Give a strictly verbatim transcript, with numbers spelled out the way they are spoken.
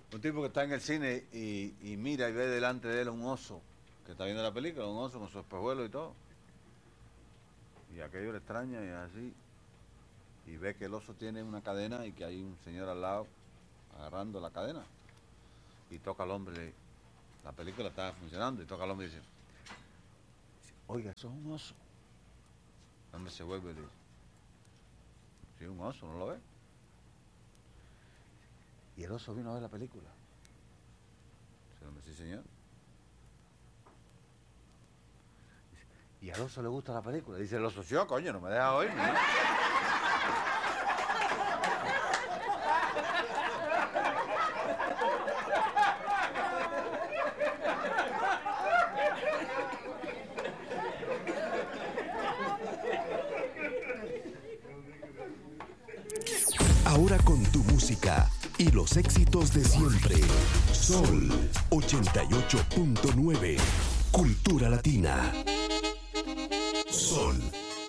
Un tipo que está en el cine y, y mira y ve delante de él un oso, que está viendo la película, un oso con su espejuelo y todo. Y aquello le extraña y así. Y ve que el oso tiene una cadena y que hay un señor al lado agarrando la cadena. Y toca al hombre, la película está funcionando, y toca al hombre y dice, oiga, eso es un oso. El hombre se vuelve y le dice, sí, un oso, ¿no lo ve? Y el oso vino a ver la película. Dice el hombre, sí, señor. Dice, y al oso le gusta la película. Dice el oso, sí, oh, coño, no me deja oír, ¿no? Ahora con tu música y los éxitos de siempre. Sol ochenta y ocho punto nueve. Cultura Latina. Sol